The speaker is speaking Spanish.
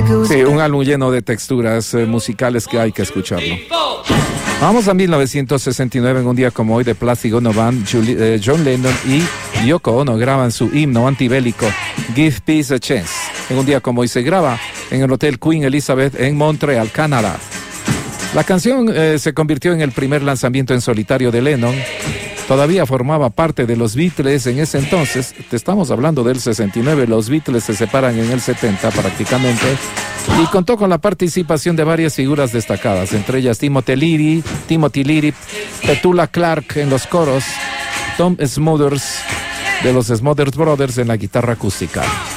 Sí, un álbum lleno de texturas musicales que hay que escucharlo. Vamos a 1969, en un día como hoy, de Plastic Ono Band, John Lennon y Yoko Ono graban su himno antibélico Give Peace a Chance. En un día como hoy se graba en el Hotel Queen Elizabeth en Montreal, Canadá. La canción se convirtió en el primer lanzamiento en solitario de Lennon. Todavía formaba parte de los Beatles en ese entonces. Te estamos hablando del 69. Los Beatles se separan en el 70 prácticamente. Y contó con la participación de varias figuras destacadas, entre ellas Timothy Leary, Petula Clark en los coros, Tom Smothers de los Smothers Brothers en la guitarra acústica.